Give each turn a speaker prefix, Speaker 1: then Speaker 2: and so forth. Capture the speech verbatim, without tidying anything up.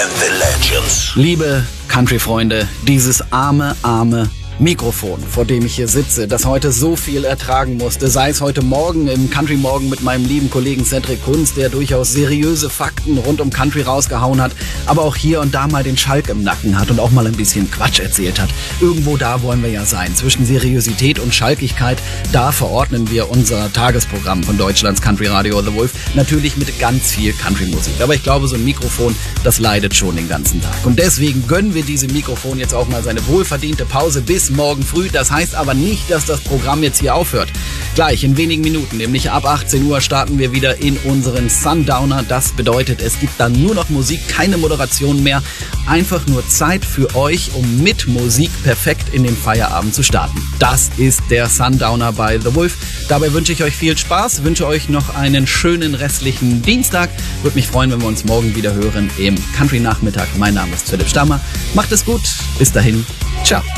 Speaker 1: the legends.
Speaker 2: Liebe Country-Freunde, dieses arme, arme Mikrofon, vor dem ich hier sitze, das heute so viel ertragen musste, sei es heute Morgen im Country Morgen mit meinem lieben Kollegen Cedric Kunz, der durchaus seriöse Fakten rund um Country rausgehauen hat, aber auch hier und da mal den Schalk im Nacken hat und auch mal ein bisschen Quatsch erzählt hat. Irgendwo da wollen wir ja sein. Zwischen Seriosität und Schalkigkeit, da verordnen wir unser Tagesprogramm von Deutschlands Country Radio The Wolf, natürlich mit ganz viel Country-Musik. Aber ich glaube, so ein Mikrofon, das leidet schon den ganzen Tag. Und deswegen gönnen wir diesem Mikrofon jetzt auch mal seine wohlverdiente Pause bis morgen früh. Das heißt aber nicht, dass das Programm jetzt hier aufhört. Gleich in wenigen Minuten, nämlich ab achtzehn Uhr, starten wir wieder in unseren Sundowner. Das bedeutet, es gibt dann nur noch Musik, keine Moderation mehr. Einfach nur Zeit für euch, um mit Musik perfekt in den Feierabend zu starten. Das ist der Sundowner bei The Wolf. Dabei wünsche ich euch viel Spaß, wünsche euch noch einen schönen restlichen Dienstag. Würde mich freuen, wenn wir uns morgen wieder hören im Country-Nachmittag. Mein Name ist Philipp Stammer. Macht es gut. Bis dahin. Ciao.